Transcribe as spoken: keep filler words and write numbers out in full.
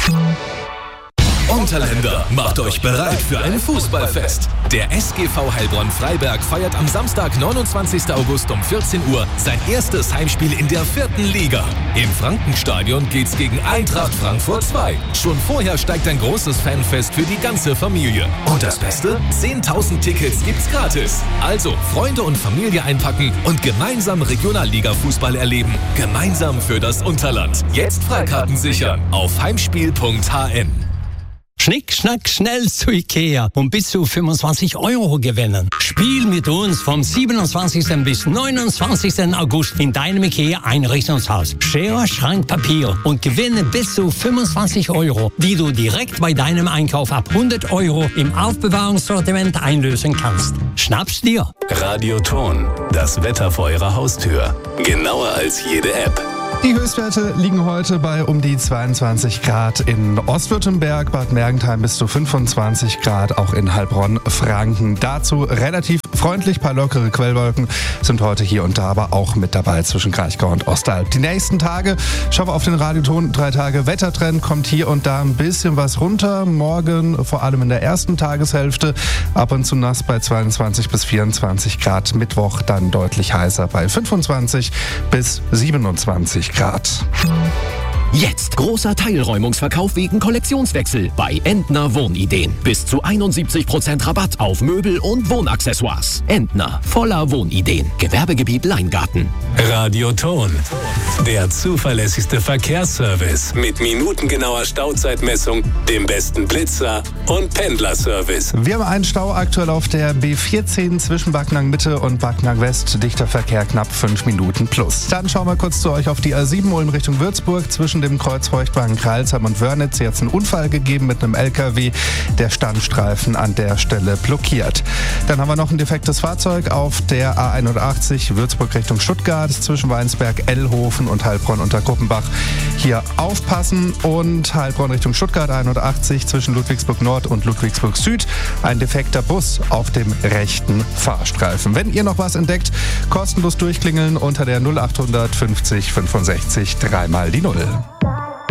Unterländer, macht euch bereit für ein Fußballfest. Der S G V Heilbronn-Freiberg feiert am Samstag, neunundzwanzigsten August um vierzehn Uhr sein erstes Heimspiel in der vierten Liga. Im Frankenstadion geht's gegen Eintracht Frankfurt zwei. Schon vorher steigt ein großes Fanfest für die ganze Familie. Und das Beste? zehntausend Tickets gibt's gratis. Also Freunde und Familie einpacken und gemeinsam Regionalliga-Fußball erleben. Gemeinsam für das Unterland. Jetzt Freikarten sichern auf heimspiel punkt h n. Schnick, schnack, schnell zu Ikea und bis zu fünfundzwanzig Euro gewinnen. Spiel mit uns vom siebenundzwanzigsten bis neunundzwanzigsten August in deinem Ikea-Einrichtungshaus. Schere, Schrank, Papier und gewinne bis zu fünfundzwanzig Euro, die du direkt bei deinem Einkauf ab hundert Euro im Aufbewahrungssortiment einlösen kannst. Schnapp's dir! Radioton, das Wetter vor eurer Haustür. Genauer als jede App. Die Höchstwerte liegen heute bei um die zweiundzwanzig Grad in Ostwürttemberg, Bad Mergentheim bis zu fünfundzwanzig Grad, auch in Heilbronn, Franken. Dazu relativ freundlich, paar lockere Quellwolken sind heute hier und da aber auch mit dabei zwischen Kraichgau und Ostalb. Die nächsten Tage, schauen wir auf den Radioton, drei Tage Wettertrend, kommt hier und da ein bisschen was runter. Morgen, vor allem in der ersten Tageshälfte, ab und zu nass bei zweiundzwanzig bis vierundzwanzig Grad. Mittwoch dann deutlich heißer bei fünfundzwanzig bis siebenundzwanzig Grad. Jetzt großer Teilräumungsverkauf wegen Kollektionswechsel bei Entner Wohnideen. Bis zu einundsiebzig Prozent Rabatt auf Möbel und Wohnaccessoires. Entner, voller Wohnideen. Gewerbegebiet Leingarten. Radioton, der zuverlässigste Verkehrsservice mit minutengenauer Stauzeitmessung, dem besten Blitzer und Pendlerservice. Wir haben einen Stau aktuell auf der B vierzehn zwischen Backnang Mitte und Backnang West. Dichter Verkehr knapp fünf Minuten plus. Dann schauen wir kurz zu euch auf die A sieben Ulm Richtung Würzburg. Zwischen dem Kreuz Feuchtwagen Kreilsheim und Wörnitz jetzt einen Unfall gegeben mit einem L K W. Der Standstreifen an der Stelle blockiert. Dann haben wir noch ein defektes Fahrzeug auf der A einundachtzig Würzburg Richtung Stuttgart zwischen Weinsberg, Ellhofen und Heilbronn unter Kuppenbach. Hier aufpassen und Heilbronn Richtung Stuttgart einundachtzig zwischen Ludwigsburg Nord und Ludwigsburg Süd. Ein defekter Bus auf dem rechten Fahrstreifen. Wenn ihr noch was entdeckt, kostenlos durchklingeln unter der null acht fünfzig fünfundsechzig dreimal die Null.